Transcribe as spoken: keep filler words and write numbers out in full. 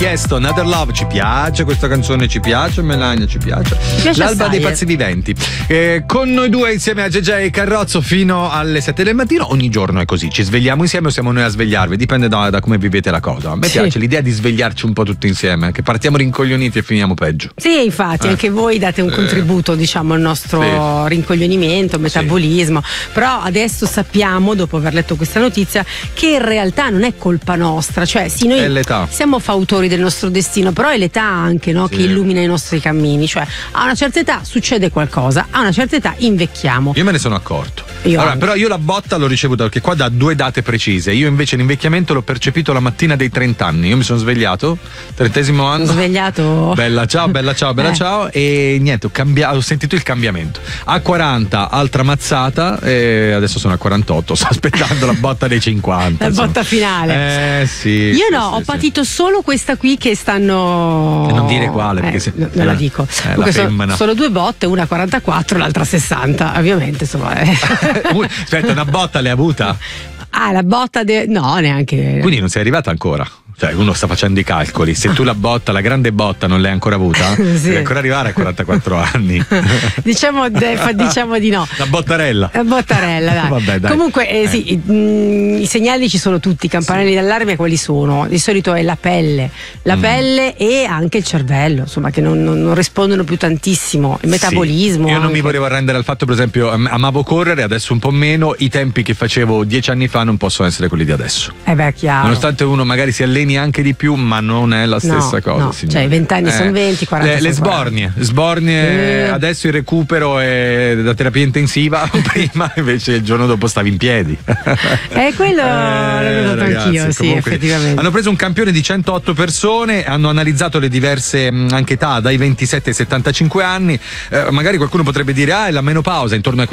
chiesto Another Love, ci piace questa canzone, ci piace Melania, ci piace, piace l'alba assai, dei pazzi viventi, eh, con noi due insieme a J J Carrozzo fino alle sette del mattino. Ogni giorno è così, ci svegliamo insieme o siamo noi a svegliarvi, dipende da, da come vivete la cosa. A me Sì. piace l'idea di svegliarci un po' tutti insieme, che partiamo rincoglioniti e finiamo peggio. Sì, infatti, Eh. anche voi date un Eh. contributo, diciamo, al nostro Sì. rincoglionimento, metabolismo. Però adesso sappiamo, dopo aver letto questa notizia, che in realtà non è colpa nostra. Cioè, sì, noi È l'età. siamo fautori del nostro destino, però è l'età anche, no, Sì. che illumina i nostri cammini. Cioè, a una certa età succede qualcosa, a una certa età invecchiamo. Io me ne sono accorto. Io Allora, anche. però io la botta l'ho ricevuta perché qua da due date precise. Io invece l'invecchiamento l'ho percepito la mattina dei trenta anni. Io mi sono svegliato, trentesimo anno. Sono svegliato. Bella ciao, bella ciao, bella Eh. ciao. E niente, ho cambiato, ho sentito il cambiamento. A quaranta, altra mazzata, e adesso sono a quarantotto. Sto aspettando la botta dei cinquanta. La insomma. botta finale. Eh sì. Io sì, no, sì, ho sì. patito solo questa qui che stanno. E non dire quale, perché Eh, se- no, non la eh, dico. eh, la Comunque sono, femmina. sono due botte, una a quarantaquattro, l'altra a sessanta. Ovviamente, insomma. eh. Aspetta, una botta l'hai avuta? Ah, la botta de... No, neanche. Quindi non sei arrivata ancora? Cioè, uno sta facendo i calcoli. Se tu la botta, la grande botta, non l'hai ancora avuta, Sì. devi ancora arrivare a quarantaquattro anni. diciamo, de- fa- diciamo di no. La bottarella. La bottarella, dai. Vabbè, dai. Comunque, eh, sì, i, mm, i segnali ci sono tutti, i campanelli d'allarme quali sono? Di solito è la pelle, la Mm. pelle e anche il cervello, insomma, che non, non- non rispondono più tantissimo, il metabolismo. Sì. Io non anche. mi volevo arrendere al fatto, per esempio, am- amavo correre, adesso un po' meno. I tempi che facevo dieci anni fa non possono essere quelli di adesso. Eh beh, chiaro. Nonostante uno magari si alleni anche di più, ma non è la stessa No, cosa. no. signori. Cioè, i vent'anni sono venti, quaranta Le, le sono quaranta. sbornie, sbornie Eh. adesso il recupero è da terapia intensiva, prima invece il giorno dopo stavi in piedi. Eh, quello l'ho notato ragazzi, anch'io, sì, comunque, effettivamente. hanno preso un campione di centootto persone, hanno analizzato le diverse mh, anche età, dai ventisette ai settantacinque anni. Eh, magari qualcuno potrebbe dire: ah, è la menopausa, intorno ai